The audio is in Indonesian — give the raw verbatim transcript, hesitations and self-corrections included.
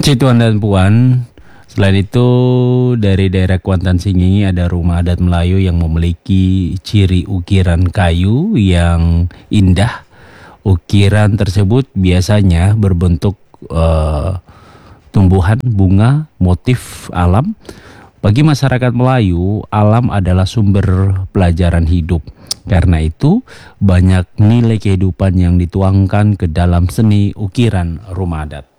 Ci Tuan dan Puan, selain itu dari daerah Kuantan Singingi ada rumah adat Melayu yang memiliki ciri ukiran kayu yang indah. Ukiran tersebut biasanya berbentuk uh, tumbuhan, bunga, motif alam. Bagi masyarakat Melayu, alam adalah sumber pelajaran hidup. Karena itu, banyak nilai kehidupan yang dituangkan ke dalam seni ukiran rumah adat.